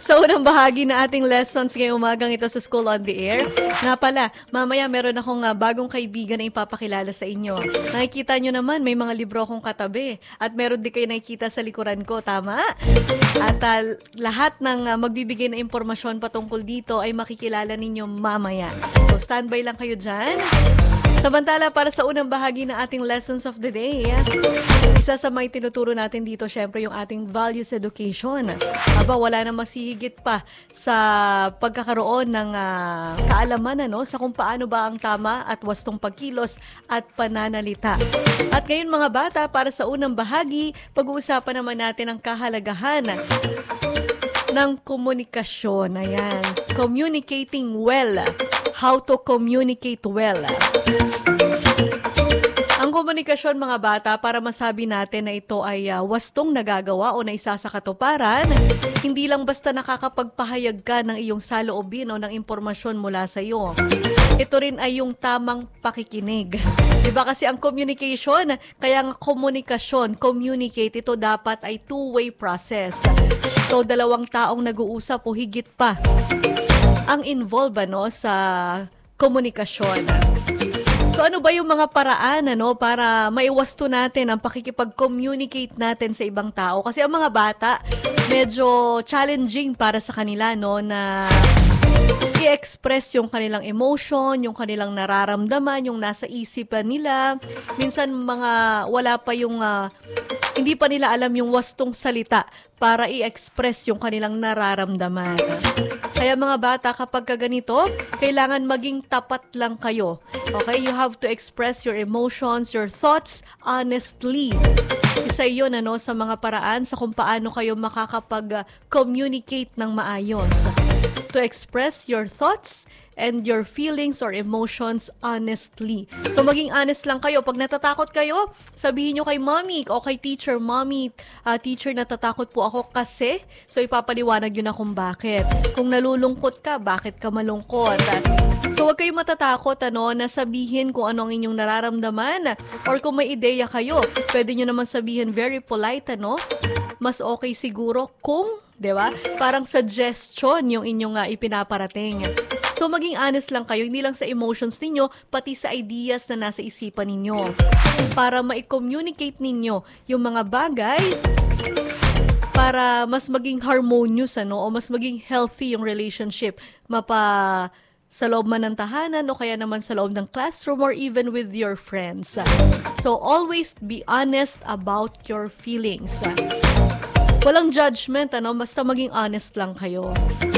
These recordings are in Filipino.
Sa unang bahagi na ating lessons ngayong umagang ito sa School on the Air. Nga pala, mamaya meron akong bagong kaibigan na ipapakilala sa inyo. Nakikita nyo naman, may mga libro akong katabi. At meron din kayo nakikita sa likuran ko, tama? At lahat ng magbibigay na impormasyon patungkol dito ay makikilala ninyo mamaya. So standby lang kayo dyan. Samantala, para sa unang bahagi ng ating lessons of the day, isa sa may tinuturo natin dito, syempre, yung ating values education. Aba, wala na masihigit pa sa pagkakaroon ng kaalaman sa kung paano ba ang tama at wastong pagkilos at pananalita. At ngayon mga bata, para sa unang bahagi, pag-uusapan naman natin ang kahalagahan ng komunikasyon. Ayan, communicating well. How to communicate well. Ang komunikasyon mga bata, para masabi natin na ito ay wastong nagagawa o naisasakatuparan, hindi lang basta nakakapagpahayag ka ng iyong saloobin o ng impormasyon mula sa iyo. Ito rin ay yung tamang pakikinig. Diba kasi ang communication, kaya ang komunikasyon, communicate, ito dapat ay two-way process. So dalawang taong nag-uusap o higit pa ang involved sa komunikasyon. So ano ba yung mga paraan para maiwasto natin ang pakikipag-communicate natin sa ibang tao? Kasi ang mga bata, medyo challenging para sa kanila na i-express yung kanilang emotion, yung kanilang nararamdaman, yung nasa isipan nila. Minsan wala pa yung hindi pa nila alam yung wastong salita para i-express yung kanilang nararamdaman. Kaya mga bata, kapag ganito, kailangan maging tapat lang kayo. Okay? You have to express your emotions, your thoughts honestly. Isa yun sa mga paraan sa kung paano kayo makakapag-communicate ng maayos. To express your thoughts and your feelings or emotions honestly. So maging honest lang kayo. Pag natatakot kayo, sabihin nyo kay mommy o kay teacher, mommy, teacher, natatakot po ako kasi. So ipapaliwanag yun na kung bakit. Kung nalulungkot ka, bakit ka malungkot? So huwag kayong matatakot na sabihin kung ano ang inyong nararamdaman. Or kung may ideya kayo, pwede nyo naman sabihin very polite, mas okay siguro kung, di ba? Parang suggestion yung inyong ipinaparating. So maging honest lang kayo, hindi lang sa emotions ninyo, pati sa ideas na nasa isipan ninyo. Para ma-communicate ninyo yung mga bagay para mas maging harmonious o mas maging healthy yung relationship. Sa loob man ng tahanan o kaya naman sa loob ng classroom or even with your friends. So always be honest about your feelings. Walang judgment, basta maging honest lang kayo.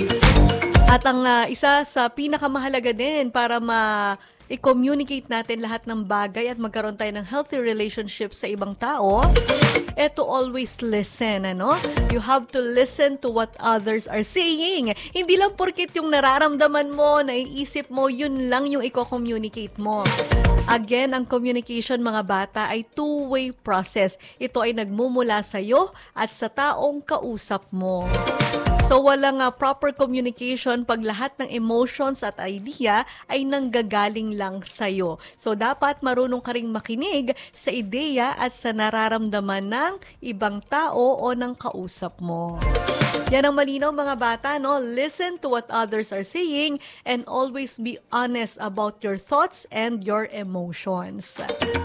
At ang isa sa pinakamahalaga din para i-communicate natin lahat ng bagay at magkaroon tayo ng healthy relationship sa ibang tao, to always listen, You have to listen to what others are saying. Hindi lang porkit yung nararamdaman mo, naiisip mo, yun lang yung i-communicate mo. Again, ang communication mga bata ay two-way process. Ito ay nagmumula sa iyo at sa taong kausap mo. So walang proper communication pag lahat ng emotions at idea ay nanggagaling lang sa'yo. So dapat marunong ka ring makinig sa ideya at sa nararamdaman ng ibang tao o ng kausap mo. Yan ang malinaw mga bata, Listen to what others are saying and always be honest about your thoughts and your emotions.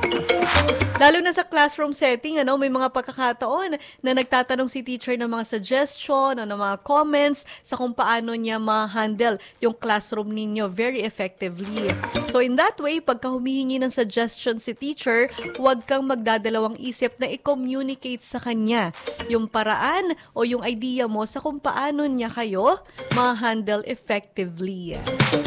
Lalo na sa classroom setting, may mga pagkakataon na nagtatanong si teacher ng mga suggestion o ng mga comments sa kung paano niya ma-handle yung classroom ninyo very effectively. So in that way, pagka humihingi ng suggestion si teacher, huwag kang magdadalawang isip na i-communicate sa kanya yung paraan o yung idea mo sa kung paano niya kayo ma-handle effectively.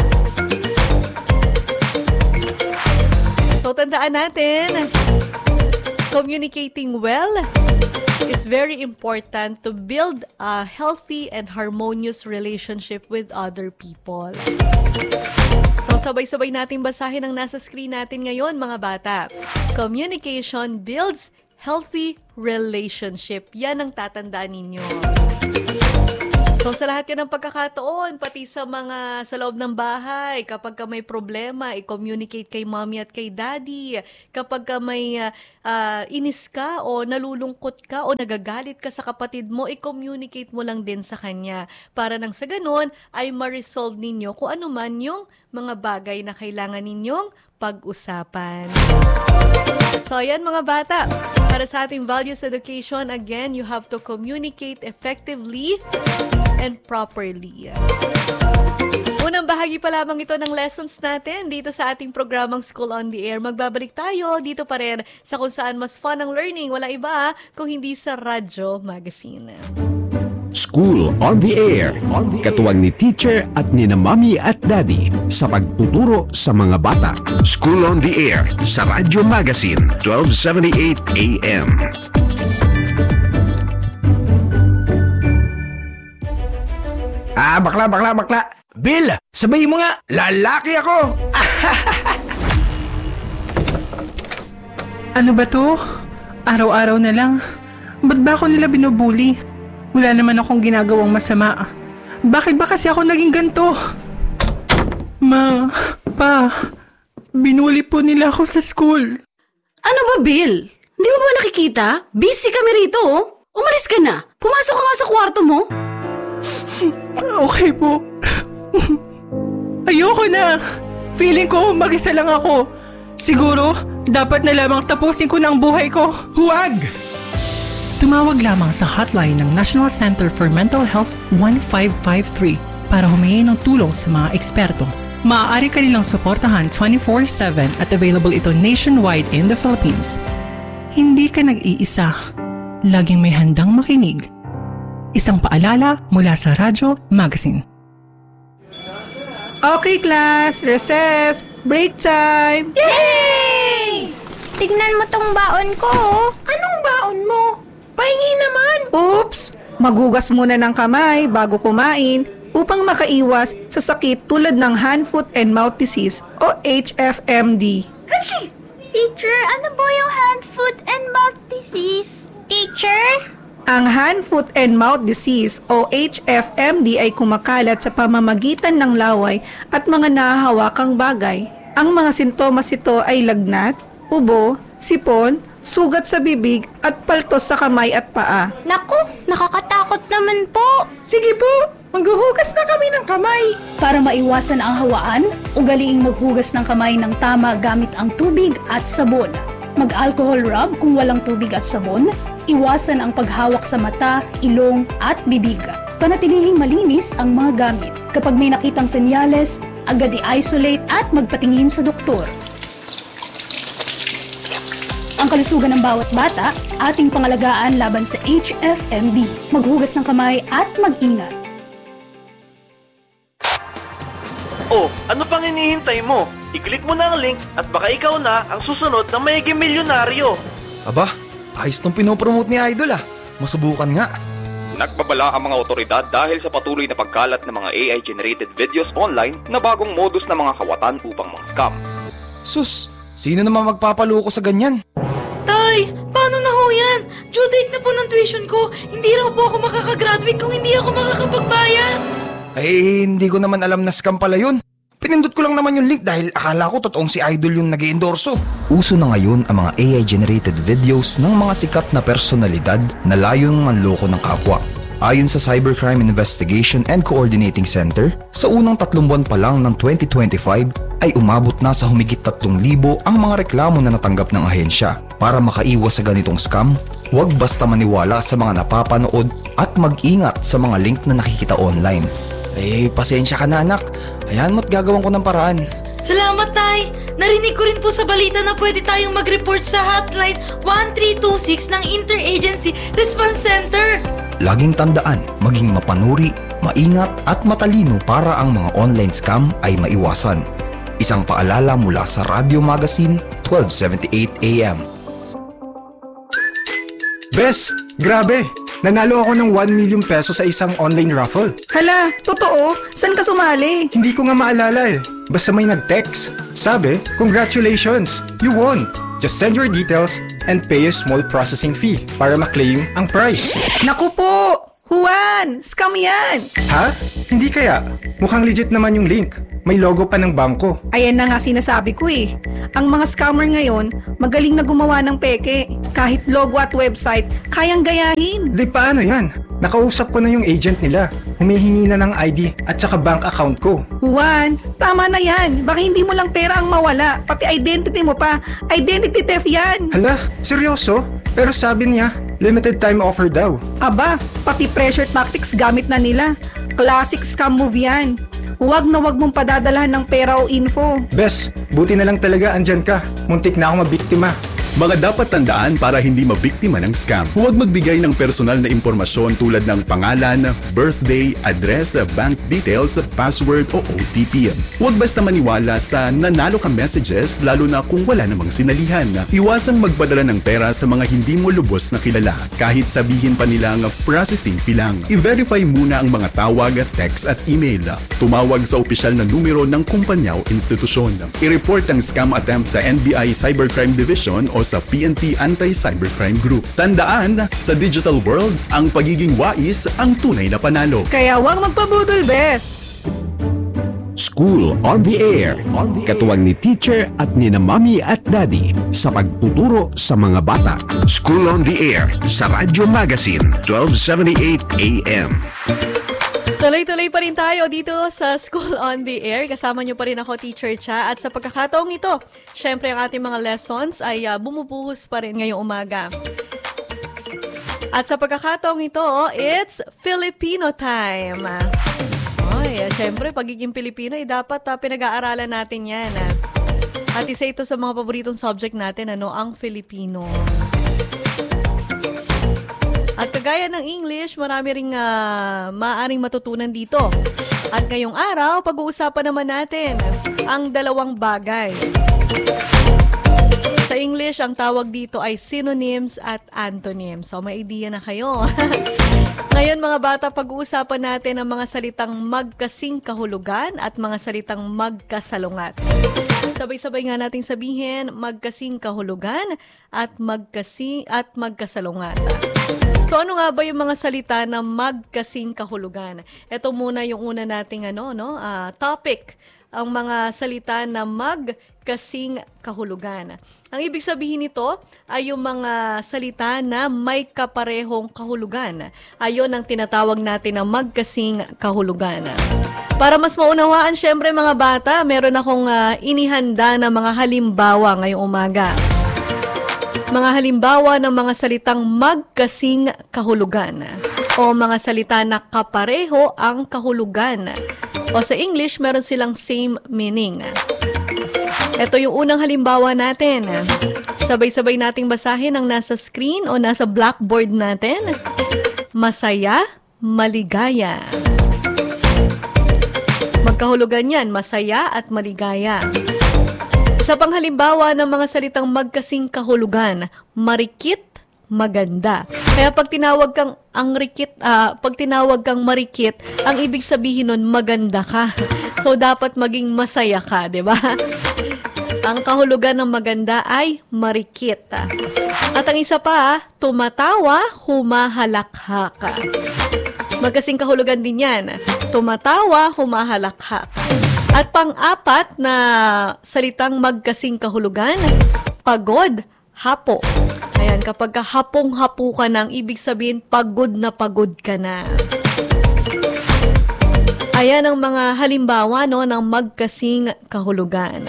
So tandaan natin, communicating well is very important to build a healthy and harmonious relationship with other people. So sabay-sabay natin basahin ang nasa screen natin ngayon mga bata. Communication builds healthy relationship. Yan ang tatandaan ninyo. So sa lahat ka ng pagkakataon, pati sa loob ng bahay, kapag ka may problema, i-communicate kay mommy at kay daddy. Kapag ka may inis ka o nalulungkot ka o nagagalit ka sa kapatid mo, i-communicate mo lang din sa kanya. Para nang sa ganun ay ma-resolve ninyo kung ano man yung mga bagay na kailangan ninyong pag-usapan. So ayan mga bata, para sa ating values education, again, you have to communicate effectively and properly. Unang bahagi pa lamang ito ng lessons natin dito sa ating programang School on the Air. Magbabalik tayo dito pa rin sa kung saan mas fun ang learning. Wala iba kung hindi sa Radyo Magazine. School on the Air. Katuwang ni teacher at ni na mommy at daddy sa pagtuturo sa mga bata. School on the Air sa Radyo Magazine 1278 AM. Bakla. Bill, sabay mo nga, lalaki ako. Ano ba to? Araw-araw na lang. Ba't ba ako nila binubuli? Wala naman akong ginagawang masama. Bakit ba kasi ako naging ganito? Ma, pa, binuli po nila ako sa school. Ano ba, Bill? Hindi mo ba nakikita? Busy kami rito, oh. Umalis ka na. Pumasok ka nga sa kwarto mo. Okay po. Ayoko na. Feeling ko mag-isa lang ako. Siguro, dapat na lamang tapusin ko na ang buhay ko. Huwag! Tumawag lamang sa hotline ng National Center for Mental Health 1553 para humingi ng tulong sa mga eksperto. Maaari ka nilang suportahan 24/7 at available ito nationwide in the Philippines. Hindi ka nag-iisa. Laging may handang makinig. Isang paalala mula sa Radyo Magazine. Okay class, recess, break time! Yay! Tignan mo tong baon ko. Anong baon mo? Pahingi naman! Oops! Maghugas muna ng kamay bago kumain upang makaiwas sa sakit tulad ng hand, foot, and mouth disease o HFMD. Hachi! Teacher, ano po yung hand, foot, and mouth disease? Teacher? Ang hand, foot, and mouth disease o HFMD ay kumakalat sa pamamagitan ng laway at mga nahahawakang bagay. Ang mga sintomas ito ay lagnat, ubo, sipon, sugat sa bibig at paltos sa kamay at paa. Naku, nakakatakot naman po. Sige po, maghuhugas na kami ng kamay. Para maiwasan ang hawaan, ugaliing maghugas ng kamay ng tama gamit ang tubig at sabon. Mag-alcohol rub kung walang tubig at sabon. Iwasan ang paghawak sa mata, ilong at bibig. Panatilihing malinis ang mga gamit. Kapag may nakitang senyales, agad i-isolate at magpatingin sa doktor. Ang kalusugan ng bawat bata, ating pangalagaan laban sa HFMD. Maghugas ng kamay at mag-ingat. Oh, ano pang hinihintay mo? I-click mo na ang link at baka ikaw na ang susunod na mayiging milyonaryo. Aba, ayos tong pinopromote ni Idol ah. Masubukan nga. Nagbabala ang mga otoridad dahil sa patuloy na pagkalat ng mga AI-generated videos online na bagong modus ng mga kawatan upang mga-scam. Sus, sino naman magpapaloko sa ganyan? Tay, paano na ho yan? Due date na po ng tuition ko. Hindi raw po ako makakagraduate kung hindi ako makakapagbayad. Ay, hindi ko naman alam na scam pala yun. Pinindot ko lang naman yung link dahil akala ko totoong si Idol yung nag-i-endorso. Uso na ngayon ang mga AI-generated videos ng mga sikat na personalidad na layong manloko ng kapwa. Ayon sa Cybercrime Investigation and Coordinating Center, sa unang 3 buwan pa lang ng 2025 ay umabot na sa humigit 3,000 ang mga reklamo na natanggap ng ahensya. Para makaiwas sa ganitong scam, huwag basta maniwala sa mga napapanood at mag-ingat sa mga link na nakikita online. Pasensya ka na anak. Hayaan mo't gagawin ko ng paraan. Salamat, Tay. Narinig ko rin po sa balita na pwede tayong mag-report sa hotline 1326 ng Interagency Response Center. Laging tandaan, maging mapanuri, maingat at matalino para ang mga online scam ay maiwasan. Isang paalala mula sa Radyo Magazine 1278 AM. Bes, grabe! Nanalo ako ng 1 million peso sa isang online raffle. Hala, totoo? Saan ka sumali? Hindi ko nga maalala eh. Basta may nag-text. Sabi, congratulations! You won! Just send your details and pay a small processing fee para maklaim ang prize. Naku po! Juan! Scam yan! Ha? Hindi kaya? Mukhang legit naman yung link. May logo pa ng bangko. Ayan na nga sinasabi ko eh. Ang mga scammer ngayon, magaling na gumawa ng peke. Kahit logo at website, kayang gayahin. Di paano yan? Nakausap ko na yung agent nila. Humihingi na ng ID at saka bank account ko. Juan, tama na yan. Baka hindi mo lang pera ang mawala. Pati identity mo pa. Identity theft yan. Hala, seryoso? Pero sabi niya, limited time offer daw. Aba, pati pressure tactics gamit na nila. Classic scam move yan. Huwag na huwag mong padadalahan ng pera o info. Bes, buti na lang talaga andyan ka. Muntik na ako mabiktima. Mga dapat tandaan para hindi mabiktima ng scam. Huwag magbigay ng personal na impormasyon tulad ng pangalan, birthday, address, bank details, password o OTP. Huwag basta maniwala sa nanalo ka messages lalo na kung wala namang sinalihan. Iwasang magpadala ng pera sa mga hindi mo lubos na kilala kahit sabihin pa nilang processing fee lang. I-verify muna ang mga tawag, text at email. Tumawag sa opisyal na numero ng kumpanya o institusyon. I-report ang scam attempt sa NBI Cybercrime Division o sa PNP Anti-Cybercrime Group. Tandaan, sa digital world, ang pagiging wais ang tunay na panalo. Kaya huwag magpabudol, Bes! School on the Air. Katuwang ni teacher at ni na mommy at daddy sa pagtuturo sa mga bata. School on the Air sa Radyo Magazine 1278 AM. Tuloy-tuloy pa rin tayo dito sa School on the Air. Kasama niyo pa rin ako, Teacher Cha. At sa pagkakataong ito, syempre ang ating mga lessons ay bumubuhos pa rin ngayong umaga. At sa pagkakataong ito, it's Filipino time. Syempre, pagiging Pilipino, dapat pinag-aaralan natin yan. At isa ito sa mga paboritong subject natin, ang Filipino. At kagaya ng English, marami ring maaaring matutunan dito. At ngayong araw, pag-uusapan naman natin ang dalawang bagay. Sa English, ang tawag dito ay synonyms at antonyms. So, may idea na kayo. Ngayon mga bata, pag-uusapan natin ang mga salitang magkasing kahulugan at mga salitang magkasalungat. Sabay-sabay nga nating sabihin, magkasing kahulugan at magkasalungat. So ano nga ba yung mga salita na magkasing kahulugan? Ito muna yung una nating topic, ang mga salita na magkasing kahulugan. Ang ibig sabihin nito ay yung mga salita na may kaparehong kahulugan. Ayon ang tinatawag natin na magkasing kahulugan. Para mas maunawaan, syempre mga bata, meron akong inihanda na mga halimbawa ngayong umaga. Mga halimbawa ng mga salitang magkasing kahulugan o mga salita na kapareho ang kahulugan. O sa English, meron silang same meaning. Ito yung unang halimbawa natin. Sabay-sabay nating basahin ang nasa screen o nasa blackboard natin. Masaya, maligaya. Magkahulugan yan, masaya at maligaya. Sa panghalimbawa ng mga salitang magkasing kahulugan, marikit, maganda. Kaya pag tinawag kang marikit, ang ibig sabihin nun maganda ka. So dapat maging masaya ka, 'di ba? Ang kahulugan ng maganda ay marikit. At ang isa pa, tumatawa, humahalakhak. Magkasing kahulugan din 'yan. Tumatawa, humahalakhak. At pang-apat na salitang magkasing kahulugan, pagod, hapo. Ayan, kapag hapong-hapo ka nang, ibig sabihin pagod ka na. Ayan ang mga halimbawa ng magkasing kahulugan.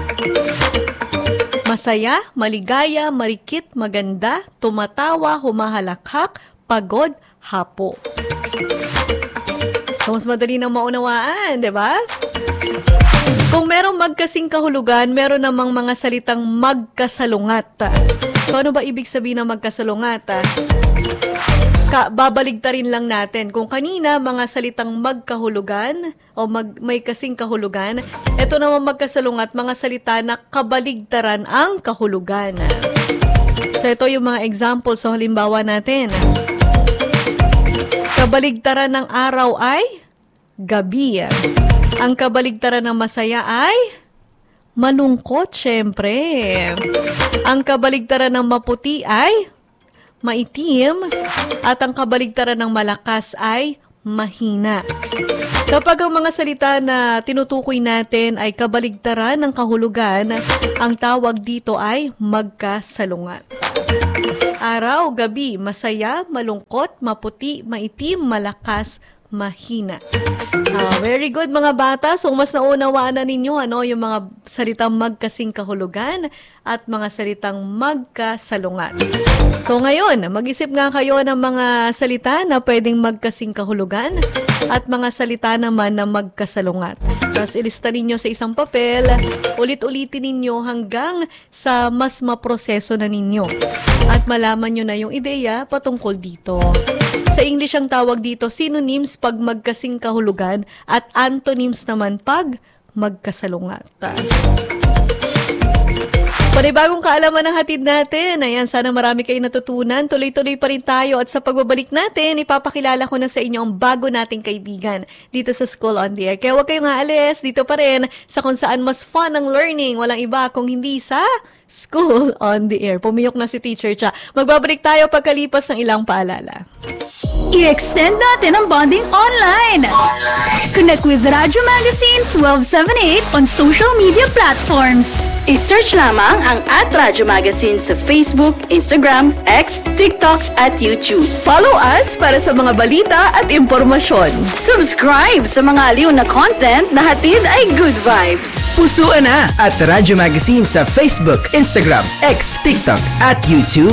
Masaya, maligaya, marikit, maganda, tumatawa, humahalakhak, pagod, hapo. So, mas madali nang maunawaan, di ba? Kung merong magkasing kahulugan, meron namang mga salitang magkasalungat. So ano ba ibig sabihin ng magkasalungat? Babaligtarin lang natin. Kung kanina mga salitang magkahulugan o may kasing kahulugan, ito naman magkasalungat, mga salita na kabaligtaran ang kahulugan. So ito yung mga example sa halimbawa natin. Kabaligtaran ng araw ay gabi. Ang kabaligtaran ng masaya ay malungkot, syempre. Ang kabaligtaran ng maputi ay maitim at ang kabaligtaran ng malakas ay mahina. Kapag ang mga salita na tinutukoy natin ay kabaligtaran ng kahulugan, ang tawag dito ay magkasalungat. Araw, gabi, masaya, malungkot, maputi, maitim, malakas, mahina. Very good mga bata. So mas naunawaan na ninyo yung mga salitang magkasing kahulugan at mga salitang magkasalungat. So ngayon, mag-isip nga kayo ng mga salita na pwedeng magkasing kahulugan at mga salita naman na magkasalungat. Tapos ilista ninyo sa isang papel, ulit-ulitin ninyo hanggang sa mas maproseso na ninyo. At malaman nyo na yung ideya patungkol dito. Sa English ang tawag dito synonyms pag magkasing kahulugan at antonyms naman pag magkasalungat. Panibagong kaalaman ang hatid natin. Ayan, sana marami kayong natutunan. Tuloy-tuloy pa rin tayo at sa pagbabalik natin, ipapakilala ko na sa inyo ang bago nating kaibigan dito sa School on the Air. Kaya huwag kayong aalis, dito pa rin sa kung saan mas fun ang learning. Walang iba kung hindi sa School on the Air. Pumiyok na si Teacher Cha. Magbabalik tayo pagkalipas ng ilang paalala. I-extend natin ang bonding online. Connect with Radyo Magazine 1278 on social media platforms. I-search lamang ang @Radyo Magazine sa Facebook, Instagram, X, TikTok at YouTube. Follow us para sa mga balita at impormasyon. Subscribe sa mga aliw na content na hatid ay good vibes. Pusuan na at Radyo Magazine sa Facebook, Instagram, X, TikTok at YouTube.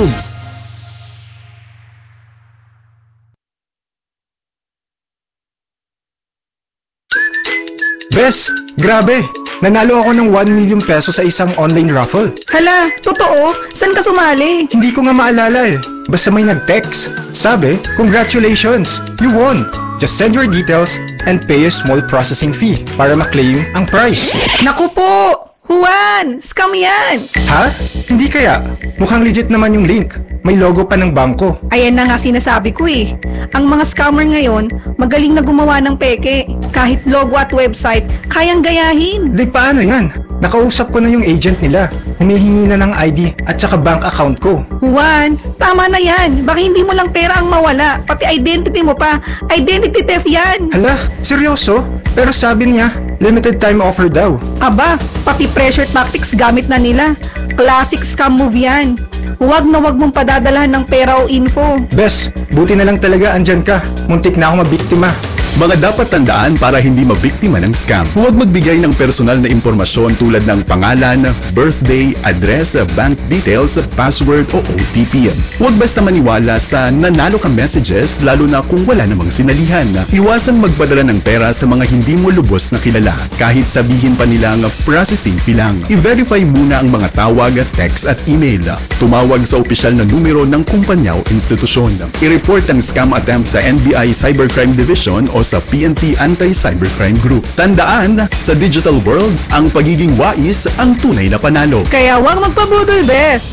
Bes, grabe! Nanalo ako ng 1 million peso sa isang online raffle. Hala, totoo? Saan ka sumali? Hindi ko nga maalala eh. Basta may nag-text. Sabi, congratulations! You won! Just send your details and pay a small processing fee para ma-claim ang prize. Naku po! Juan! Scam yan! Ha? Hindi kaya? Mukhang legit naman yung link. May logo pa ng bangko. Ayan na nga sinasabi ko eh. Ang mga scammer ngayon, magaling na gumawa ng peke. Kahit logo at website, kayang gayahin. Di paano yan? Nakausap ko na yung agent nila. Humihingi na ng ID at saka bank account ko. Juan, tama na yan. Baka hindi mo lang pera ang mawala. Pati identity mo pa. Identity theft yan. Hala, seryoso? Pero sabi niya, limited time offer daw. Aba, pati pressure tactics gamit na nila. Classic scam move yan. Huwag na huwag mong padadalahan ng pera o info. Bes, buti na lang talaga andyan ka. Muntik na ako mabiktima. Mga dapat tandaan para hindi mabiktima ng scam. Huwag magbigay ng personal na impormasyon tulad ng pangalan, birthday, address, bank details, password o OTP. Huwag basta maniwala sa nanalo ka messages lalo na kung wala namang sinalihan. Iwasan magpadala ng pera sa mga hindi mo lubos na kilala kahit sabihin pa nilang processing fee lang. I-verify muna ang mga tawag, text at email. Tumawag sa opisyal na numero ng kumpanya o institusyon. I-report ang scam attempt sa NBI Cybercrime Division o sa PNP Anti-Cybercrime Group. Tandaan, sa digital world, ang pagiging wais ang tunay na panalo. Kaya huwag magpabudol, Bes!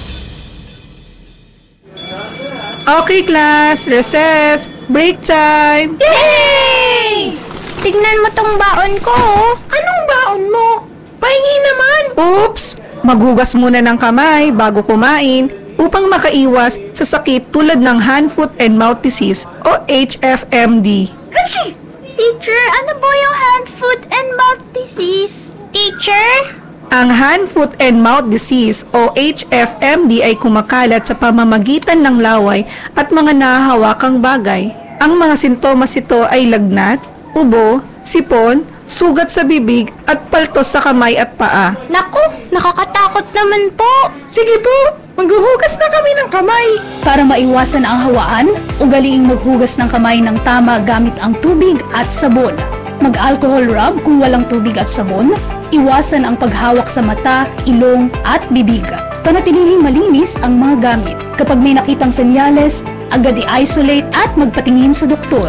Okay, class. Recess. Break time. Yay! Tignan mo tong baon ko. Anong baon mo? Pahingi naman. Oops! Maghugas muna ng kamay bago kumain upang makaiwas sa sakit tulad ng hand, foot, and mouth disease o HFMD. Hachi! Teacher, ano po yung hand, foot, and mouth disease? Teacher? Ang hand, foot, and mouth disease o HFMD ay kumakalat sa pamamagitan ng laway at mga nahahawakang bagay. Ang mga sintomas ito ay lagnat, ubo, sipon, sugat sa bibig at paltos sa kamay at paa. Naku, nakakatakot naman po. Sige po, maghuhugas na kami ng kamay. Para maiwasan ang hawaan, ugaliing maghugas ng kamay ng tama gamit ang tubig at sabon. Mag-alcohol rub kung walang tubig at sabon. Iwasan ang paghawak sa mata, ilong at bibig. Panatilihing malinis ang mga gamit. Kapag may nakitang senyales, agad i-isolate at magpatingin sa doktor.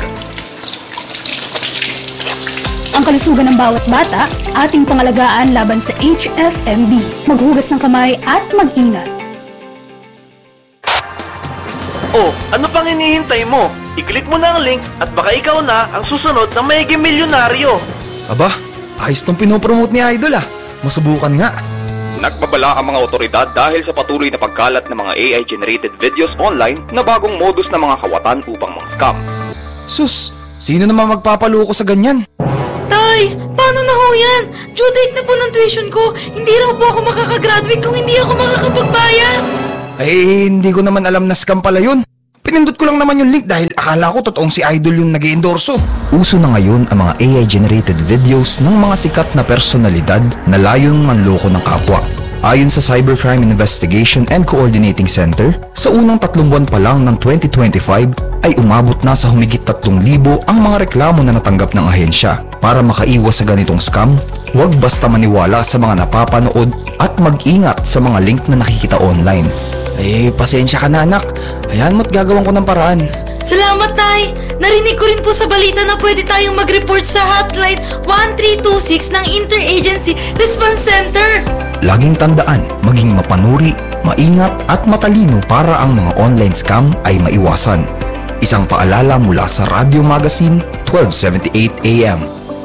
Ang kalusugan ng bawat bata, ating pangalagaan laban sa HFMD. Maghugas ng kamay at mag-ingat. Oh, ano pang hinihintay mo? I-click mo na ang link at baka ikaw na ang susunod na mayiging milyonaryo. Aba, ayos tong pinopromote ni Idol ah. Masubukan nga. Nagbabala ang mga otoridad dahil sa patuloy na pagkalat ng mga AI-generated videos online na bagong modus ng mga kawatan upang mang-scam. Sus, sino naman magpapaloko sa ganyan? Tay, paano na ho yan? Due date na po ng tuition ko. Hindi raw po ako makakagraduate kung hindi ako makakapagbayad. Eh, hindi ko naman alam na scam pala yun. Pinindot ko lang naman yung link dahil akala ko totoong si Idol yung nag-endorso. Uso na ngayon ang mga AI-generated videos ng mga sikat na personalidad na layong manloko ng kapwa. Ayon sa Cybercrime Investigation and Coordinating Center, sa unang 3 buwan pa lang ng 2025 ay umabot na sa humigit 3,000 ang mga reklamo na natanggap ng ahensya. Para makaiwas sa ganitong scam, huwag basta maniwala sa mga napapanood at mag-ingat sa mga link na nakikita online. Eh, pasensya ka na anak. Hayaan mo't gagawin ko ng paraan. Salamat, Tay! Narinig ko rin po sa balita na pwede tayong mag-report sa hotline 1326 ng Interagency Response Center. Laging tandaan, maging mapanuri, maingat at matalino para ang mga online scam ay maiwasan. Isang paalala mula sa Radio Magazine, 1278 AM.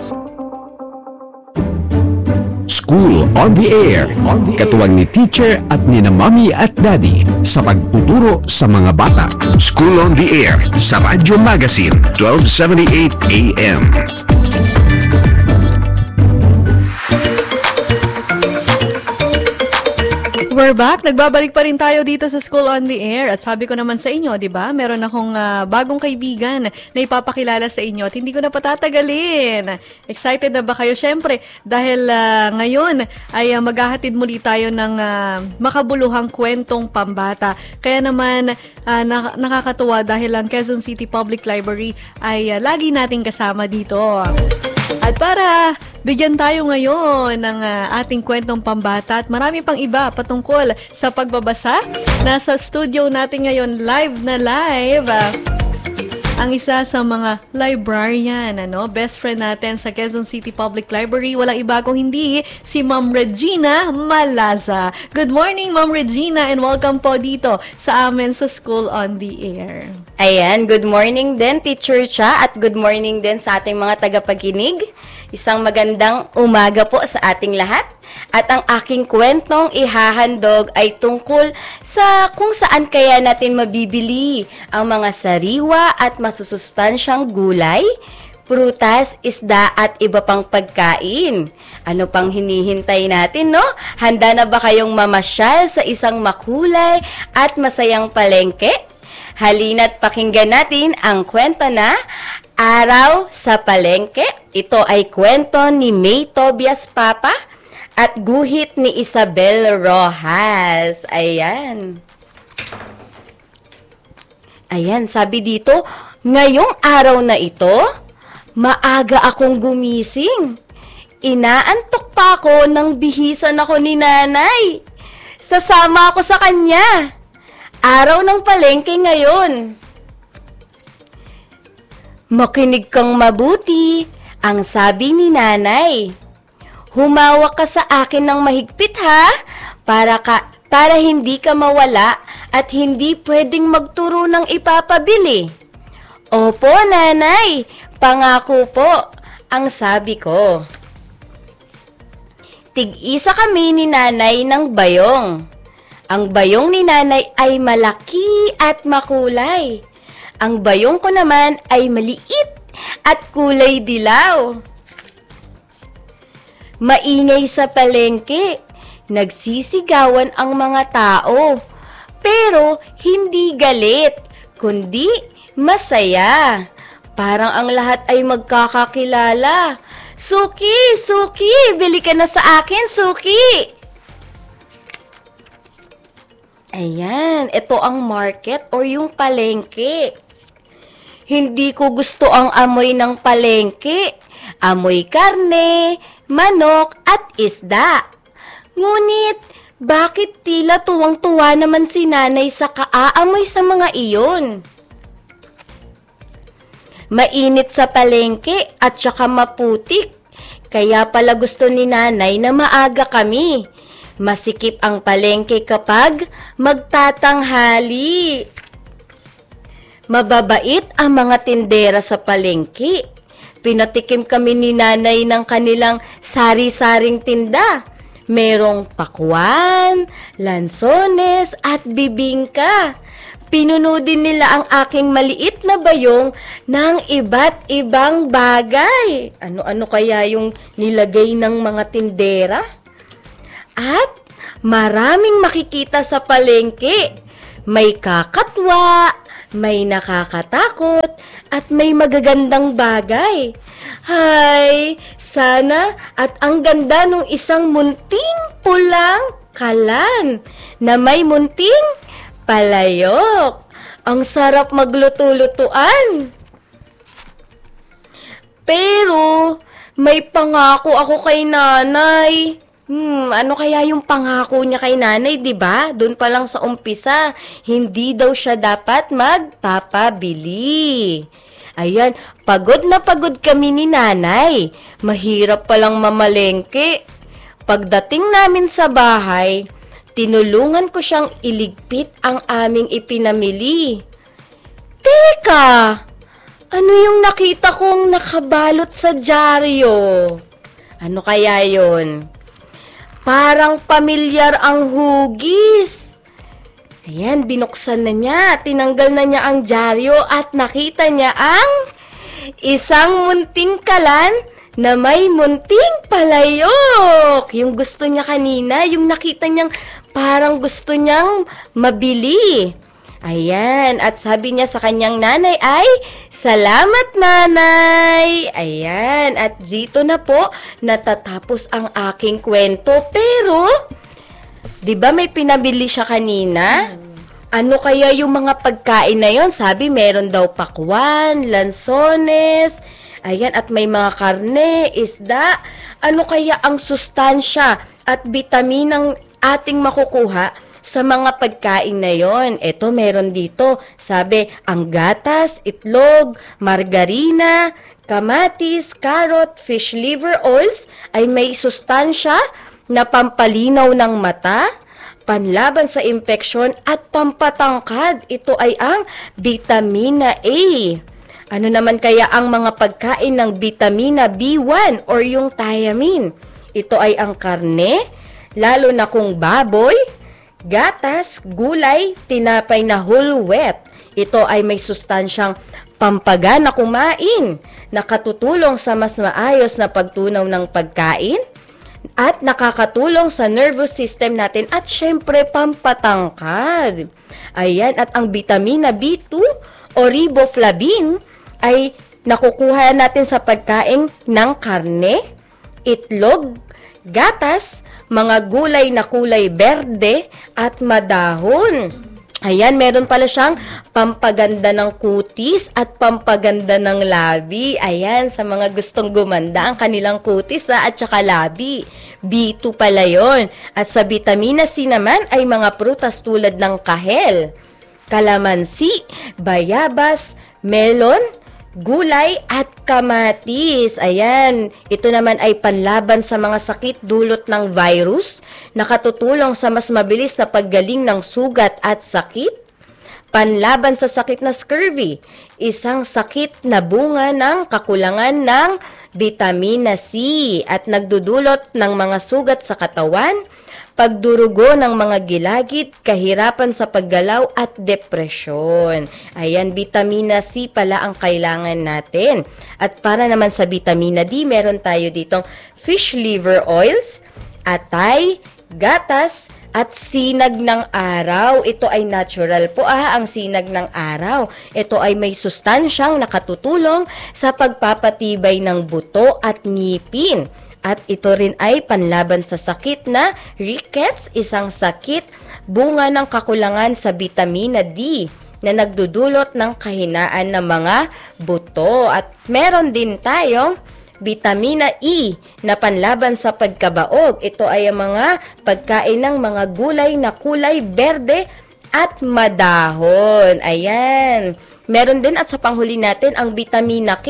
School on the Air. Katuwang ni Teacher at ni Mami at Daddy sa pagtuturo sa mga bata. School on the Air sa Radio Magazine 1278 AM. We're back. Nagbabalik pa rin tayo dito sa School on the Air. At sabi ko naman sa inyo, di ba? Meron akong bagong kaibigan na ipapakilala sa inyo at hindi ko na patatagalin. Excited na ba kayo? Syempre, dahil ngayon ay maghahatid muli tayo ng makabuluhang kwentong pambata. Kaya naman nakakatuwa dahil ang Quezon City Public Library ay lagi nating kasama dito. At para bigyan tayo ngayon ng ating kwentong pambata at marami pang iba patungkol sa pagbabasa, nasa studio natin ngayon live ang isa sa mga librarian, best friend natin sa Quezon City Public Library. Walang iba kung hindi si Ma'am Regina Malaza. Good morning, Ma'am Regina, and welcome po dito sa amin sa School on the Air. Ayan, good morning din, Teacher Cha, at good morning din sa ating mga tagapakinig. Isang magandang umaga po sa ating lahat. At ang aking kwentong ihahandog ay tungkol sa kung saan kaya natin mabibili ang mga sariwa at masusustansyang gulay, prutas, isda at iba pang pagkain. Ano pang hinihintay natin, no? Handa na ba kayong mamasyal sa isang makulay at masayang palengke? Halina't pakinggan natin ang kwento na Araw sa Palengke. Ito ay kwento ni May Tobias Papa at guhit ni Isabel Rojas. Ayan. Ayan, sabi dito, ngayong araw na ito, maaga akong gumising. Inaantok pa ako nang bihisan ako ni nanay. Sasama ako sa kanya. Araw ng palengke ngayon. Makinig kang mabuti, ang sabi ni nanay. Humawak ka sa akin ng mahigpit ha, para hindi ka mawala at hindi pwedeng magturo ng ipapabili. Opo, nanay, pangako po, ang sabi ko. Tig-isa kami ni nanay ng bayong. Ang bayong ni nanay ay malaki at makulay. Ang bayong ko naman ay maliit at kulay dilaw. Maingay sa palengke, nagsisigawan ang mga tao. Pero hindi galit, kundi masaya. Parang ang lahat ay magkakakilala. Suki, Suki, bili ka na sa akin, Suki. Ayan, ito ang market or yung palengke. Hindi ko gusto ang amoy ng palengke. Amoy karne, manok at isda. Ngunit, bakit tila tuwang-tuwa naman si nanay sa kaaamoy sa mga iyon? Mainit sa palengke at saka maputik. Kaya pala gusto ni nanay na maaga kami. Masikip ang palengke kapag magtatanghali. Mababait ang mga tindera sa palengke. Pinatikim kami ni nanay ng kanilang sari-saring tinda. Merong pakwan, lansones, at bibingka. Pinuno din nila ang aking maliit na bayong ng iba't ibang bagay. Ano-ano kaya yung nilagay ng mga tindera? At maraming makikita sa palengke. May kakatwa, may nakakatakot, at may magagandang bagay. Hay, sana at ang ganda nung isang munting pulang kalan na may munting palayok. Ang sarap magluto-lutuan. Pero may pangako ako kay nanay. Ano kaya yung pangako niya kay nanay, di ba? Doon pa lang sa umpisa, hindi daw siya dapat magpapabili. Ayan, pagod na pagod kami ni nanay. Mahirap palang mamalengke. Pagdating namin sa bahay, tinulungan ko siyang iligpit ang aming ipinamili. Teka, ano yung nakita kong nakabalot sa dyaryo? Ano kaya yon? Parang pamilyar ang hugis. Ayan, binuksan na niya. Tinanggal na niya ang dyaryo at nakita niya ang isang munting kalan na may munting palayok. Yung gusto niya kanina, yung nakita niyang parang gusto niyang mabili. Ayan, at sabi niya sa kanyang nanay ay, "Salamat, nanay!" Ayan, at dito na po natatapos ang aking kwento. Pero, di ba may pinabili siya kanina? Ano kaya yung mga pagkain na yon? Sabi, meron daw pakwan, lansones, ayan, at may mga karne, isda. Ano kaya ang sustansya at bitaminang ating makukuha sa mga pagkain na yon? Ito, meron dito. Sabi, ang gatas, itlog, margarina, kamatis, carrot, fish liver oils ay may sustansya na pampalinaw ng mata, panlaban sa impeksyon at pampatangkad. Ito ay ang vitamina A. Ano naman kaya ang mga pagkain ng vitamina B1 or yung thiamine? Ito ay ang karne, lalo na kung baboy, gatas, gulay, tinapay na whole wheat. Ito ay may sustansyang pampagana kumain, nakatutulong sa mas maayos na pagtunaw ng pagkain, at nakakatulong sa nervous system natin at syempre pampatangkad. Ayan, at ang vitamina B2 o riboflavin ay nakukuha natin sa pagkain ng karne, itlog, gatas, mga gulay na kulay berde at madahon. Ayan, meron pala siyang pampaganda ng kutis at pampaganda ng labi. Ayan, sa mga gustong gumanda ang kanilang kutis at saka labi. B2 pala yon. At sa vitamina C naman ay mga prutas tulad ng kahel, kalamansi, bayabas, melon, gulay at kamatis. Ayan, ito naman ay panlaban sa mga sakit dulot ng virus, nakatutulong sa mas mabilis na paggaling ng sugat at sakit, panlaban sa sakit na scurvy, isang sakit na bunga ng kakulangan ng vitamina C at nagdudulot ng mga sugat sa katawan, pagdurugo ng mga gilagid, kahirapan sa paggalaw at depresyon. Ayan, vitamina C pala ang kailangan natin. At para naman sa vitamina D, meron tayo ditong fish liver oils, atay, gatas, at sinag ng araw. Ito ay natural po ang sinag ng araw. Ito ay may sustansyang nakatutulong sa pagpapatibay ng buto at ngipin. At ito rin ay panlaban sa sakit na rickets, isang sakit bunga ng kakulangan sa vitamina D na nagdudulot ng kahinaan ng mga buto. At meron din tayong vitamina E na panlaban sa pagkabaog. Ito ay ang mga pagkain ng mga gulay na kulay berde at madahon. Ayan. Meron din at sa panghuli natin ang vitamina K,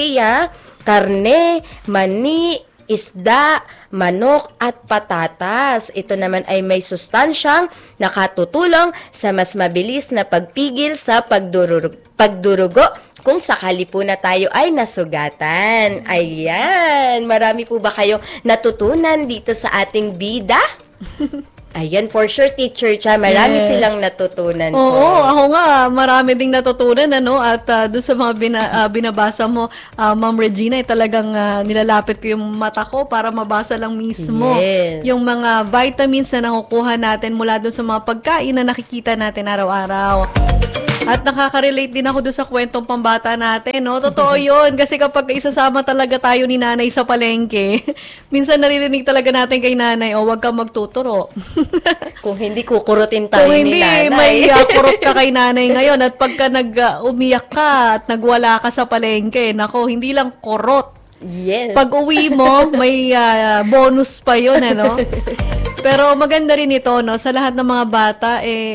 karne, mani, isda, manok at patatas. Ito naman ay may sustansyang nakatutulong sa mas mabilis na pagpigil sa pagdurugo kung sakali po na tayo ay nasugatan. Ayan, marami po ba kayong natutunan dito sa ating bida? Ayan, for sure, Teacher Cha, marami silang natutunan po. Oo, ako nga, marami ding natutunan, at doon sa mga binabasa mo, Ma'am Regina, talagang nilalapit ko yung mata ko para mabasa lang mismo yung mga vitamins na nakukuha natin mula doon sa mga pagkain na nakikita natin araw-araw. At nakaka-relate din ako doon sa kwentong pambata natin, no? Totoo yun. Kasi kapag isasama talaga tayo ni nanay sa palengke, minsan naririnig talaga natin kay nanay, huwag kang magtuturo. Kung hindi, kukurutin tayo ni nanay. Kung hindi, may kurot ka kay nanay ngayon. At pagka umiyak ka at nagwala ka sa palengke, nako, hindi lang kurot. Yes. Pag uwi mo, may bonus pa yun, ano? Pero maganda rin ito, no? Sa lahat ng mga bata,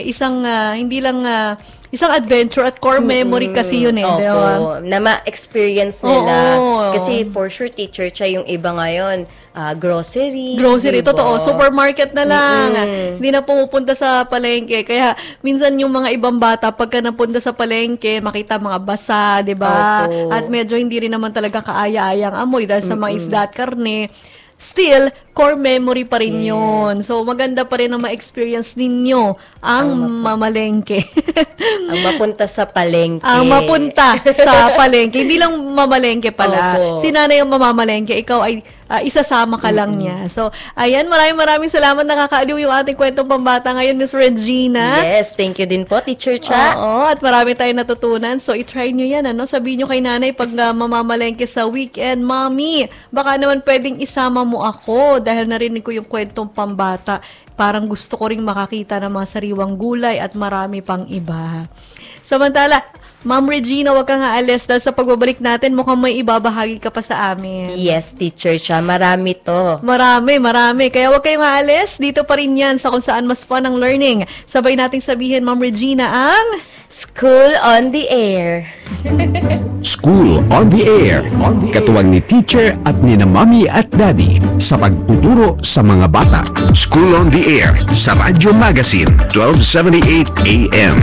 hindi lang isang adventure at core memory kasi yun Opo, na ma-experience nila. Kasi for sure, Teacher Cha, yung iba ngayon, grocery. Grocery, totoo. Supermarket na lang. Hindi na pumupunta sa palengke. Kaya minsan yung mga ibang bata, pagka napunta sa palengke, makita mga basa, di ba? At medyo hindi rin naman talaga kaaya-ayang amoy dahil sa mga isda at karne. Still, core memory pa rin yun. So, maganda pa rin na ma-experience ninyo ang mamalengke. Ang mapunta sa palengke. Ang mapunta sa palengke. Hindi lang mamalengke pala. Si nanay ang mamamalengke. Ikaw ay isasama ka lang niya. So, ayan, maraming salamat. Nakakaaliw yung ating kwentong pambata ngayon, Miss Regina. Yes, thank you din po, Teacher Cha. Oo, at marami tayong natutunan. So, i-try nyo yan, Sabihin nyo kay nanay pag mamamalengke sa weekend, Mommy, baka naman pwedeng isama mo ako dahil narinig ko yung kwentong pambata. Parang gusto ko ring makakita ng mga sariwang gulay at marami pang iba. Samantala, Ma'am Regina, wag kang aalis dahil sa pagbabalik natin, mukhang may ibabahagi ka pa sa amin. Yes, Teacher Cha. Marami to. Marami. Kaya wag kayong aalis. Dito pa rin yan sa kung saan mas fun ang learning. Sabay nating sabihin, Ma'am Regina, ang School on the Air. School on the Air. Katuwang ni teacher at ni na Mami at Daddy sa pagtuturo sa mga bata. School on the Air sa Radyo Magazine 1278 AM.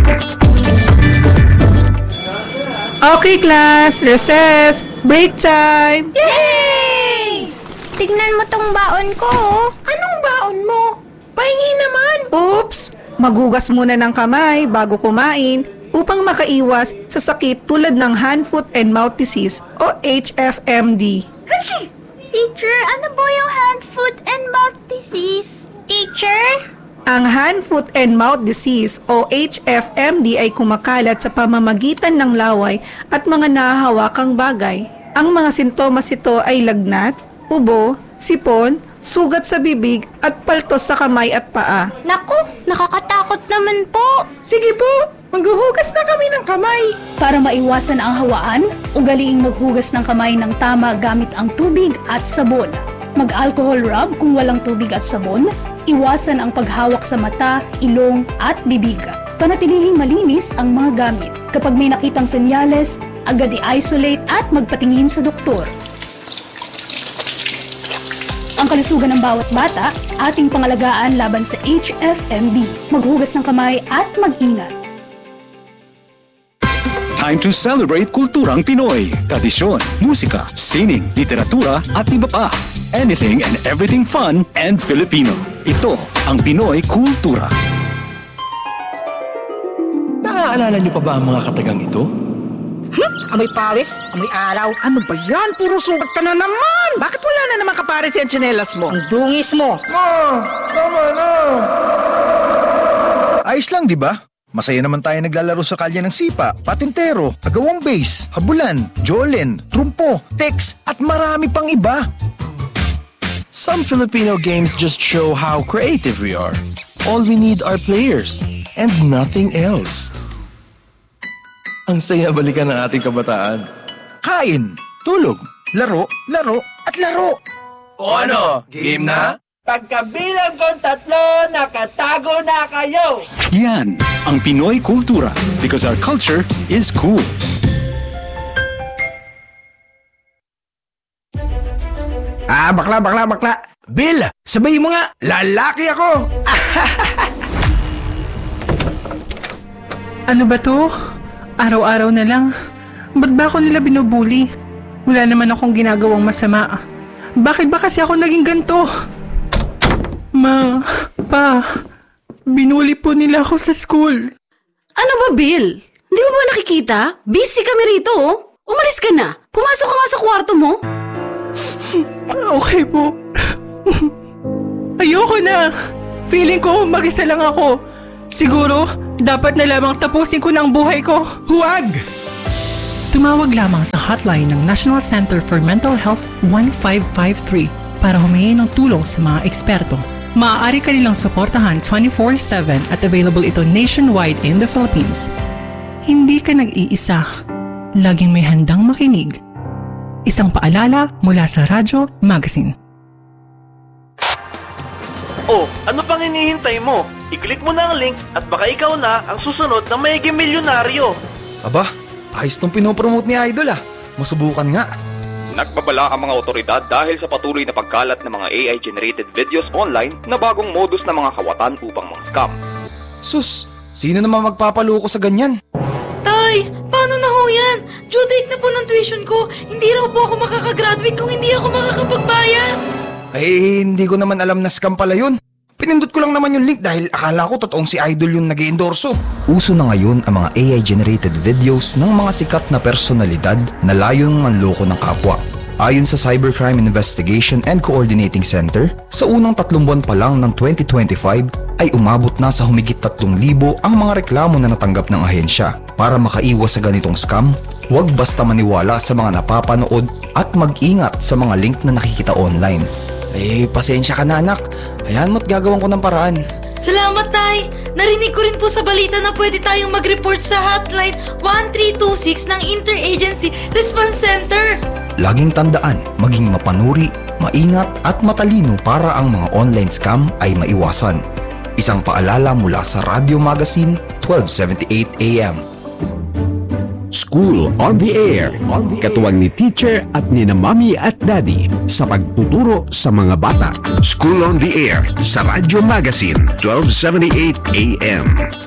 Okay, class. Recess. Break time. Yay! Tignan mo tong baon ko. Anong baon mo? Pahingi naman. Oops! Maghugas muna ng kamay bago kumain upang makaiwas sa sakit tulad ng hand, foot, and mouth disease o HFMD. Hachi! Teacher, ano po yung hand, foot, and mouth disease? Teacher? Ang hand, foot, and mouth disease o HFMD ay kumakalat sa pamamagitan ng laway at mga nahahawakang bagay. Ang mga sintomas ito ay lagnat, ubo, sipon, sugat sa bibig at paltos sa kamay at paa. Naku, nakakatakot naman po. Sige po, maghuhugas na kami ng kamay. Para maiwasan ang hawaan, ugaliing maghugas ng kamay ng tama gamit ang tubig at sabon. Mag-alcohol rub kung walang tubig at sabon. Iwasan ang paghawak sa mata, ilong at bibig. Panatilihing malinis ang mga gamit. Kapag may nakitang senyales, agad i-isolate at magpatingin sa doktor. Ang kalusugan ng bawat bata, ating pangalagaan laban sa HFMD. Maghugas ng kamay at mag-ingat. Time to celebrate kulturang Pinoy. Tradisyon, musika, sining, literatura at iba pa. Anything and everything fun and Filipino. Ito ang Pinoy Kultura. Naaalala niyo pa ba ang mga katagang ito? Amoy Paris, amoy araw. Ano ba yan? Puro sugat ka na naman. Bakit wala na naman kapares yung tsinelas mo? Ang dungis mo. Tama na. Ayos lang, di ba? Masaya naman tayo naglalaro sa kalye ng sipa, patintero, agawang base, habulan, jolen, trumpo, text, at marami pang iba. Some Filipino games just show how creative we are. All we need are players and nothing else. Ang saya balikan ng ating kabataan. Kain, Tulog, laro, laro, at laro. O ano? Game na? Pagkabilang kong 3, nakatago na kayo! Yan ang Pinoy Kultura because our culture is cool. Bakla. Bill, sabay mo nga, lalaki ako. Ano ba to? Araw-araw na lang. Ba't ba ako nila binubuli? Wala naman akong ginagawang masama. Bakit ba kasi ako naging ganito? Ma, Pa, binuli po nila ako sa school. Ano ba, Bill? Hindi mo ba nakikita? Busy kami rito, oh. Umalis ka na. Pumasok ka nga sa kwarto mo. Okay po. Ayoko na. Feeling ko mag-isa lang ako. Siguro, dapat na lamang tapusin ko na ang buhay ko. Huwag! Tumawag lamang sa hotline ng National Center for Mental Health 1553 para humingi ng tulong sa mga eksperto. Maaari ka nilang suportahan 24/7 at available ito nationwide in the Philippines. Hindi ka nag-iisa. Laging may handang makinig. Isang paalala mula sa Radyo Magazine. Oh, ano pang hinihintay mo? I-click mo na ang link at baka ikaw na ang susunod na mayiging milyonaryo. Aba, ayos tong pinopromote ni Idol Masubukan nga. Nagbabala ang mga otoridad dahil sa patuloy na pagkalat ng mga AI-generated videos online na bagong modus ng mga kawatan upang mga-scam. Sus, sino naman magpapaloko sa ganyan? Tay, paano na ho yan? Due date na po ng tuition ko. Hindi raw po ako makakagraduate kung hindi ako makakapagbayad. Ay, hindi ko naman alam na scam pala yun. Pinindot ko lang naman yung link dahil akala ko totoong si Idol yung nag-i-endorso. Uso na ngayon ang mga AI-generated videos ng mga sikat na personalidad na layong manloko ng kapwa. Ayon sa Cybercrime Investigation and Coordinating Center, sa unang 3 buwan pa lang ng 2025 ay umabot na sa humigit 3,000 ang mga reklamo na natanggap ng ahensya. Para makaiwas sa ganitong scam, huwag basta maniwala sa mga napapanood at mag-ingat sa mga link na nakikita online. Pasensya ka na anak. Hayaan mo't gagawin ko ng paraan. Salamat, Tay! Narinig ko rin po sa balita na pwede tayong mag-report sa hotline 1326 ng Interagency Response Center. Laging tandaan, maging mapanuri, maingat at matalino para ang mga online scam ay maiwasan. Isang paalala mula sa Radio Magazine, 1278 AM. School on the Air. Katuwang ni Teacher at ni Mami at Daddy sa pagtuturo sa mga bata. School on the Air sa Radyo Magazine 1278 AM.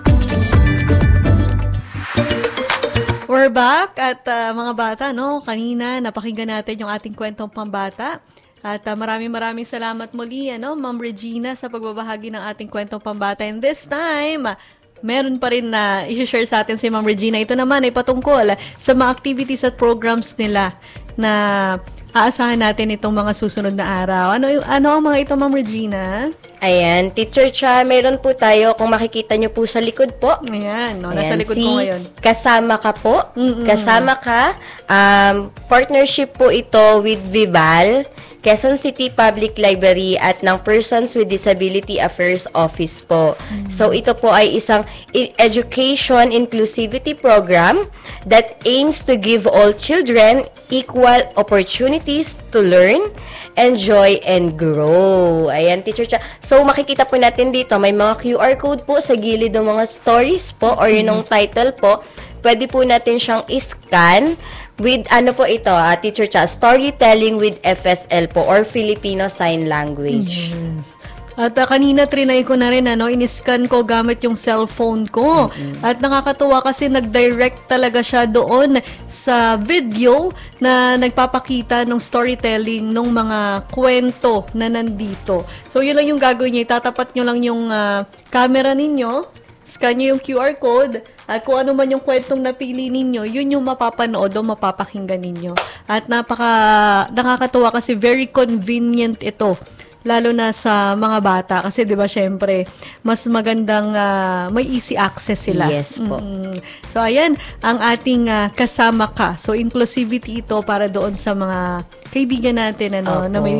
We're back at mga bata, no? Kanina napakinggan natin yung ating kwentong pambata. At maraming salamat muli, Ma'am Regina, sa pagbabahagi ng ating kwentong pambata. And this time, meron pa rin na i-share sa atin si Ma'am Regina. Ito naman ay patungkol sa mga activities at programs nila na aasahan natin itong mga susunod na araw. Ano ang mga ito, Ma'am Regina? Ayan, Teacher Cha, meron po tayo, kung makikita nyo po sa likod po. Ayan, nasa likod ko ngayon. Kasama ka po. Kasama ka. Partnership po ito with Vival, Quezon City Public Library at ng Persons with Disability Affairs Office po. So ito po ay isang education inclusivity program that aims to give all children equal opportunities to learn, enjoy, and grow. Ayan, Teacher Cha. So makikita po natin dito, may mga QR code po sa gilid ng mga stories po or yung title po. Pwede po natin siyang i-scan with po ito, Teacher Cha, storytelling with FSL po or Filipino Sign Language. Yes. At kanina trinay ko na rin, in-scan ko gamit yung cellphone ko. At nakakatuwa kasi nag-direct talaga siya doon sa video na nagpapakita ng storytelling ng mga kwento na nandito. So yun lang yung gagawin niyo, itatapat nyo lang yung camera ninyo, scan nyo yung QR code, at kung ano man yung kwentong napili ninyo, yun yung mapapanood o mapapakinggan ninyo. At nakakatuwa kasi very convenient ito. Lalo na sa mga bata. Kasi di ba syempre, mas magandang may easy access sila. Yes po. So ayan, ang ating kasama ka. So inclusivity ito para doon sa mga kaibigan natin na may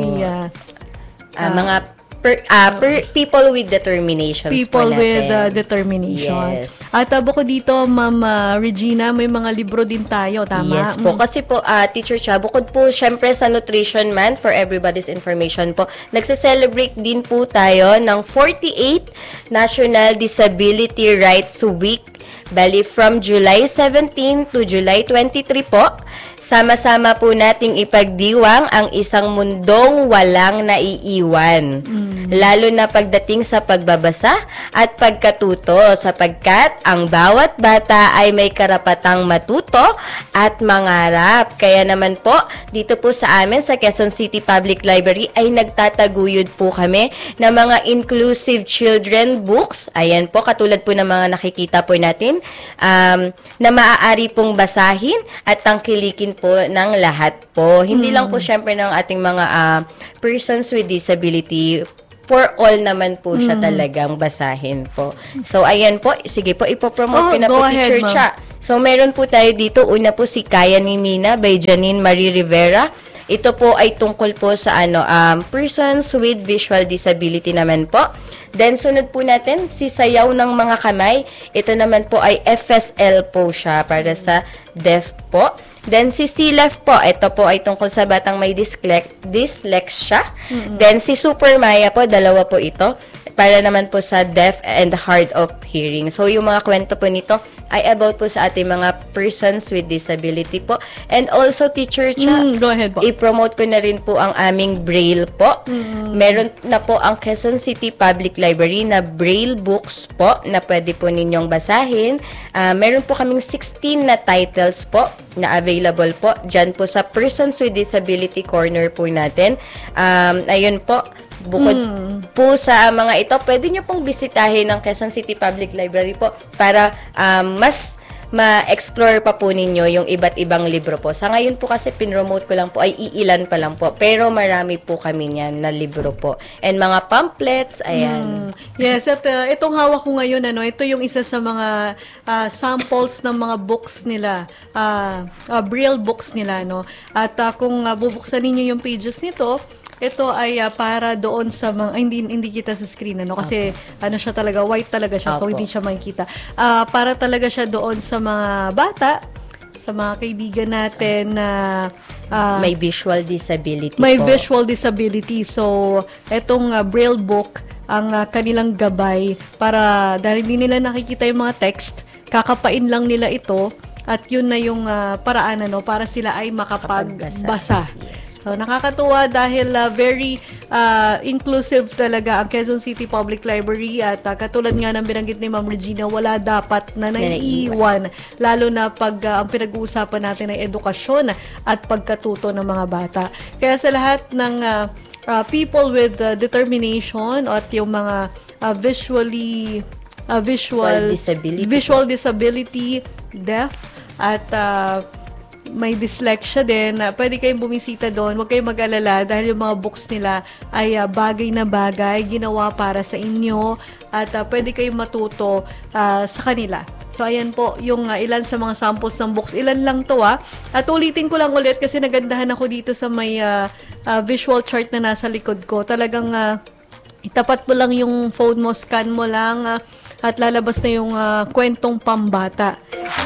mga people with determination. People with determination. Yes. At bukod dito, Ma'am Regina, may mga libro din tayo, tama? Yes po. Kasi po, Teacher Cha, bukod po syempre sa Nutrition Month, for everybody's information po, nagse-celebrate din po tayo ng 48th National Disability Rights Week. Bali, from July 17 to July 23 po, sama-sama po nating ipagdiwang ang isang mundong walang naiiwan. lalo na pagdating sa pagbabasa at pagkatuto, sapagkat ang bawat bata ay may karapatang matuto at mangarap. Kaya naman po, dito po sa amin sa Quezon City Public Library ay nagtataguyod po kami ng mga inclusive children books. Ayan po, katulad po ng mga nakikita po natin, na maaari pong basahin at tangkilikin po ng lahat po. Hindi lang po syempre ng ating mga persons with disability, for all naman po siya talagang basahin po. So, ayan po. Sige po, ipopromote ko na po, Teacher Cha. So, meron po tayo dito. Una po si Kaya ni Mina by Janine Marie Rivera. Ito po ay tungkol po sa persons with visual disability naman po. Then, sunod po natin, si Sayaw ng Mga Kamay. Ito naman po ay FSL po siya para sa deaf po. Then, si Silef po, ito po ay tungkol sa batang may dyslexia. Then, si Super Maya po, dalawa po ito, para naman po sa deaf and hard of hearing. So, yung mga kwento po nito ay about po sa ating mga persons with disability po. And also, Teacher Cha, go ahead po. I-promote ko na rin po ang aming Braille po. Meron na po ang Quezon City Public Library na Braille books po na pwede po ninyong basahin. Meron po kaming 16 na titles po na available po dyan po sa Persons with Disability Corner po natin. Ayun po, bukod po sa mga ito, pwede nyo pong bisitahin ng Quezon City Public Library po para mas ma-explore pa po ninyo yung iba't ibang libro po. Sa ngayon po kasi pinromote ko lang po ay iilan pa lang po. Pero marami po kami niyan na libro po. And mga pamphlets, ayan. Yes, at itong hawak ko ngayon, ito yung isa sa mga samples ng mga books nila, Braille books nila, no? At kung bubuksan ninyo yung pages nito, ito ay para doon sa mga hindi kita sa screen kasi siya talaga, white talaga siya, so hindi siya makikita. Para talaga siya doon sa mga bata, sa mga kaibigan natin na may visual disability may po. Visual disability. So, etong Braille book ang kanilang gabay para dahil hindi nila nakikita yung mga text, kakapain lang nila ito at yun na yung paraan para sila ay makapagbasa. So, nakakatuwa dahil very inclusive talaga ang Quezon City Public Library at katulad nga ng binanggit ni Ma'am Regina, wala dapat na naiiwan. Lalo na pag ang pinag-uusapan natin ay edukasyon at pagkatuto ng mga bata. Kaya sa lahat ng people with determination at yung mga visual disability, deaf, at may dyslexia din, pwede kayong bumisita doon. Huwag kayong mag-alala dahil yung mga books nila ay bagay na bagay, ginawa para sa inyo at pwede kayong matuto sa kanila. So, ayan po yung ilan sa mga samples ng books. Ilan lang to At ulitin ko lang ulit kasi nagandahan ako dito sa may visual chart na nasa likod ko. Talagang itapat mo lang yung phone mo, scan mo lang at lalabas na yung kwentong pambata.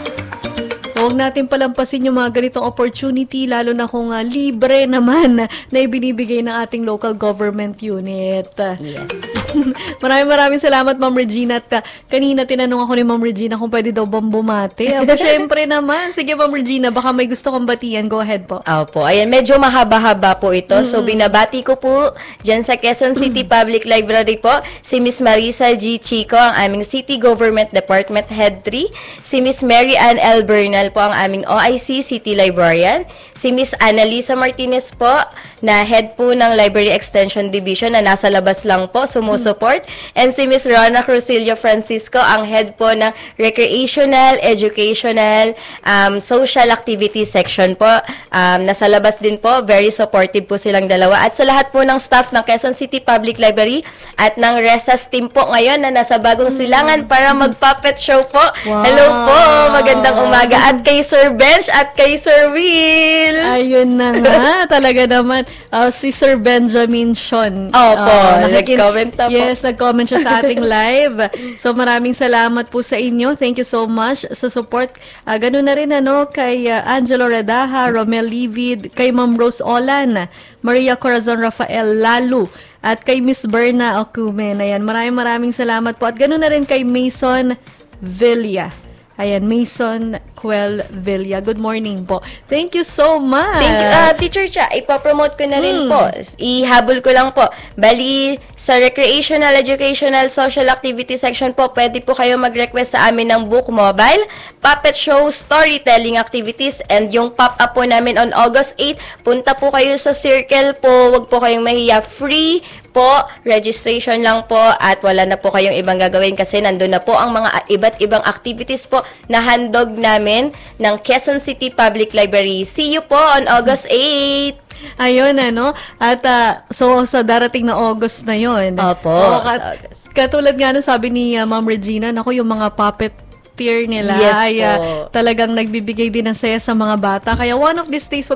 Huwag natin palampasin yung mga ganitong opportunity, lalo na kung libre naman na ibinibigay ng ating local government unit. Yes. Maraming salamat, Ma'am Regina. At kanina tinanong ako ni Ma'am Regina kung pwede daw bang bumati. Syempre naman. Sige, Ma'am Regina, baka may gusto kong batian. Go ahead po. Opo. Ayan, medyo mahaba-haba po ito. So, binabati ko po dyan sa Quezon City Public Library po si Miss Marisa G. Chico, ang aming City Government Department Head 3. Si Miss Mary Ann L. Bernal po, ang aming OIC City Librarian. Si Miss Annalisa Martinez po, na head po ng Library Extension Division na nasa labas lang po, sumusuport. And si Miss Rona Crucillo Francisco, ang head po ng Recreational, Educational, Social Activity Section po. Nasa labas din po, very supportive po silang dalawa. At sa lahat po ng staff ng Quezon City Public Library at ng Resas team po ngayon na nasa Bagong Silangan para mag-puppet show po. Wow. Hello po, magandang umaga. At kay Sir Bench at kay Sir Will. Ayun na nga, talaga naman. Si Sir Benjamin Sean. Opo, nag-comment na po. Yes, nag-comment siya sa ating live. So, maraming salamat po sa inyo. Thank you so much sa support. Ganun na rin kay Angelo Redaha, Romel Livid, kay Ma'am Rose Olan, Maria Corazon Rafael Lalu, at kay Miss Berna Okumen. Ayan, maraming salamat po. At ganun na rin kay Mason Villa. Ayan, Mason Quel Villa. Good morning po. Thank you so much. Thank you, Teacher Cha. Ipopromote ko na rin po. Ihabol ko lang po. Bali, sa recreational, educational, social activity section po, pwede po kayo mag-request sa amin ng book mobile, puppet show, storytelling activities, and yung pop-up po namin on August 8. Punta po kayo sa Circle po. Huwag po kayong mahiya. Free po, registration lang po at wala na po kayong ibang gagawin kasi nandun na po ang mga iba't ibang activities po na handog namin ng Quezon City Public Library. See you po on August 8! Ayun, ano? At so sa darating na August na yon. Opo, sa August. Katulad nga no, sabi ni Ma'am Regina, naku, yung mga puppet nila Yes ay po. talagang nagbibigay din ng saya sa mga bata. Kaya one of these days,